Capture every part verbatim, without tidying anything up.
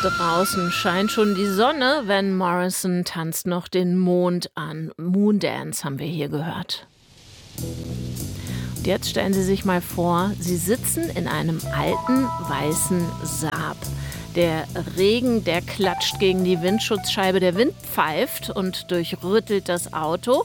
Draußen scheint schon die Sonne. Van Morrison tanzt noch den Mond an. Moondance haben wir hier gehört. Und jetzt stellen Sie sich mal vor, Sie sitzen in einem alten, weißen Saab. Der Regen, der klatscht gegen die Windschutzscheibe, der Wind pfeift und durchrüttelt das Auto.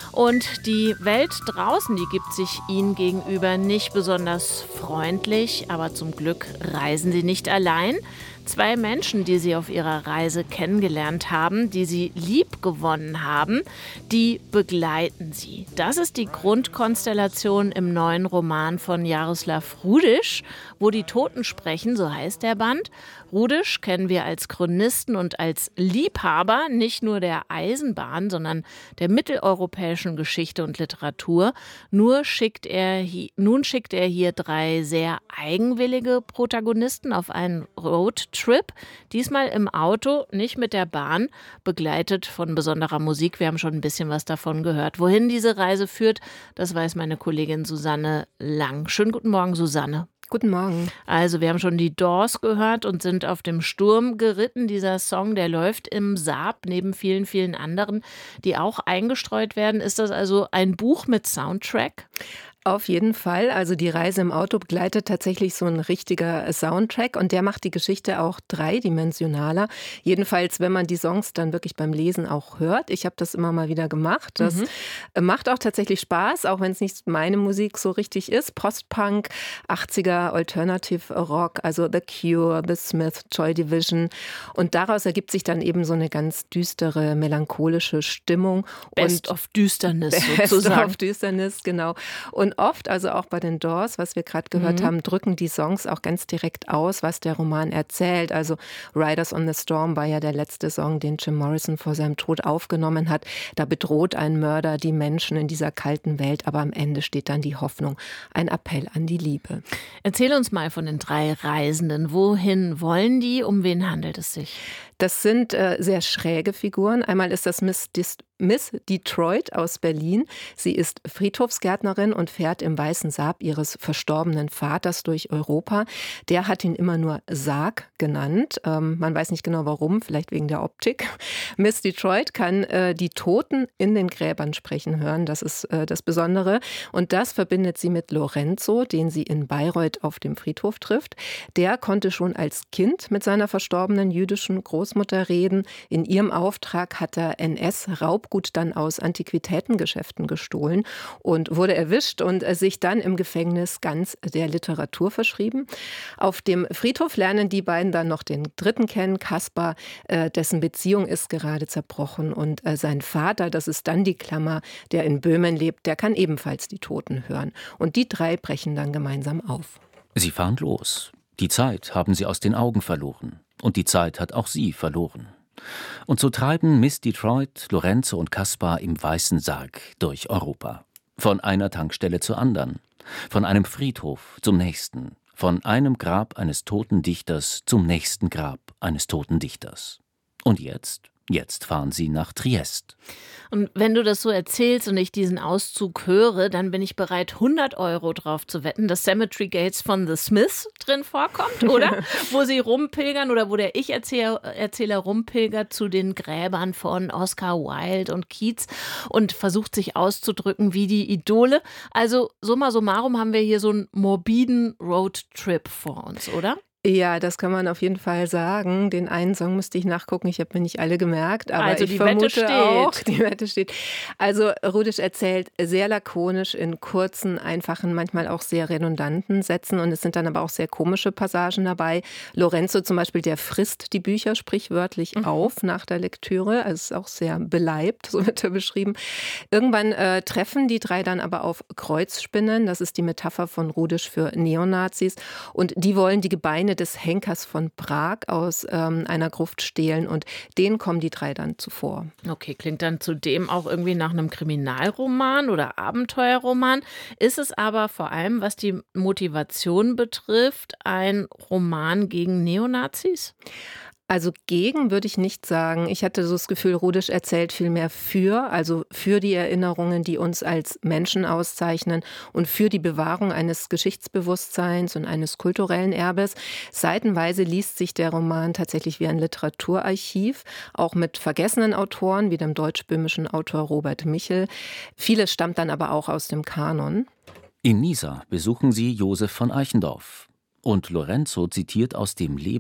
Und die Welt draußen, die gibt sich Ihnen gegenüber nicht besonders freundlich, aber zum Glück reisen Sie nicht allein. Zwei Menschen, die Sie auf Ihrer Reise kennengelernt haben, die Sie lieb gewonnen haben, die begleiten Sie. Das ist die Grundkonstellation im neuen Roman von Jaroslav Rudisch, Wo die Toten sprechen, so heißt der Band. Rudisch kennen wir als Chronisten und als Liebhaber nicht nur der Eisenbahn, sondern der mitteleuropäischen Geschichte und Literatur. Nur schickt er hi- nun schickt er hier drei sehr eigenwillige Protagonisten auf einen Roadtrip. Diesmal im Auto, nicht mit der Bahn, begleitet von besonderer Musik. Wir haben schon ein bisschen was davon gehört. Wohin diese Reise führt, das weiß meine Kollegin Susanne Lang. Schönen guten Morgen, Susanne. Guten Morgen. Also wir haben schon die Doors gehört und sind auf dem Sturm geritten. Dieser Song, der läuft im Saab neben vielen, vielen anderen, die auch eingestreut werden. Ist das also ein Buch mit Soundtrack? Auf jeden Fall. Also die Reise im Auto begleitet tatsächlich so ein richtiger Soundtrack und der macht die Geschichte auch dreidimensionaler. Jedenfalls, wenn man die Songs dann wirklich beim Lesen auch hört. Ich habe das immer mal wieder gemacht. Das mhm. macht auch tatsächlich Spaß, auch wenn es nicht meine Musik so richtig ist. Postpunk, achtziger Alternative Rock, also The Cure, The Smiths, Joy Division. Und daraus ergibt sich dann eben so eine ganz düstere, melancholische Stimmung. Best und of Düsternis Best sozusagen. of Düsternis, genau. Und oft, also auch bei den Doors, was wir gerade gehört mhm. haben, drücken die Songs auch ganz direkt aus, was der Roman erzählt. Also Riders on the Storm war ja der letzte Song, den Jim Morrison vor seinem Tod aufgenommen hat. Da bedroht ein Mörder die Menschen in dieser kalten Welt, aber am Ende steht dann die Hoffnung, ein Appell an die Liebe. Erzähl uns mal von den drei Reisenden. Wohin wollen die? Um wen handelt es sich? Das sind äh, sehr schräge Figuren. Einmal ist das Miss, Dis- Miss Detroit aus Berlin. Sie ist Friedhofsgärtnerin und fährt im weißen Saab ihres verstorbenen Vaters durch Europa. Der hat ihn immer nur Sarg genannt. Ähm, man weiß nicht genau warum, vielleicht wegen der Optik. Miss Detroit kann äh, die Toten in den Gräbern sprechen hören. Das ist äh, das Besondere. Und das verbindet sie mit Lorenzo, den sie in Bayreuth auf dem Friedhof trifft. Der konnte schon als Kind mit seiner verstorbenen jüdischen Großmutter Großmutter reden. In ihrem Auftrag hat er N S-Raubgut dann aus Antiquitätengeschäften gestohlen und wurde erwischt und sich dann im Gefängnis ganz der Literatur verschrieben. Auf dem Friedhof lernen die beiden dann noch den dritten kennen, Kaspar, äh, dessen Beziehung ist gerade zerbrochen und äh, sein Vater, das ist dann die Klammer, der in Böhmen lebt, der kann ebenfalls die Toten hören. Und die drei brechen dann gemeinsam auf. Sie fahren los. Die Zeit haben sie aus den Augen verloren. Und die Zeit hat auch sie verloren. Und so treiben Miss Detroit, Lorenzo und Kaspar im weißen Sarg durch Europa. Von einer Tankstelle zur anderen, von einem Friedhof zum nächsten, von einem Grab eines toten Dichters zum nächsten Grab eines toten Dichters. Und jetzt? Jetzt fahren sie nach Triest. Und wenn du das so erzählst und ich diesen Auszug höre, dann bin ich bereit, hundert Euro drauf zu wetten, dass Cemetery Gates von The Smiths drin vorkommt, oder? Wo sie rumpilgern oder wo der Ich-Erzähler Erzähler rumpilgert zu den Gräbern von Oscar Wilde und Keats und versucht sich auszudrücken wie die Idole. Also summa summarum haben wir hier so einen morbiden Roadtrip vor uns, oder? Ja, das kann man auf jeden Fall sagen. Den einen Song müsste ich nachgucken, ich habe mir nicht alle gemerkt, aber also ich die vermute Wette steht. auch, die Wette steht. Also Rudisch erzählt sehr lakonisch in kurzen, einfachen, manchmal auch sehr redundanten Sätzen und es sind dann aber auch sehr komische Passagen dabei. Lorenzo zum Beispiel, der frisst die Bücher sprichwörtlich mhm. auf nach der Lektüre, also ist auch sehr beleibt, so wird er beschrieben. Irgendwann äh, treffen die drei dann aber auf Kreuzspinnen, das ist die Metapher von Rudisch für Neonazis und die wollen die Gebeine des Henkers von Prag aus ähm, einer Gruft stehlen und denen kommen die drei dann zuvor. Okay, klingt dann zudem auch irgendwie nach einem Kriminalroman oder Abenteuerroman. Ist es aber vor allem, was die Motivation betrifft, ein Roman gegen Neonazis? Also gegen würde ich nicht sagen. Ich hatte so das Gefühl, Rudisch erzählt viel mehr für, also für die Erinnerungen, die uns als Menschen auszeichnen und für die Bewahrung eines Geschichtsbewusstseins und eines kulturellen Erbes. Seitenweise liest sich der Roman tatsächlich wie ein Literaturarchiv, auch mit vergessenen Autoren, wie dem deutsch-böhmischen Autor Robert Michel. Vieles stammt dann aber auch aus dem Kanon. In Nisa besuchen sie Josef von Eichendorff. Und Lorenzo zitiert aus dem Leben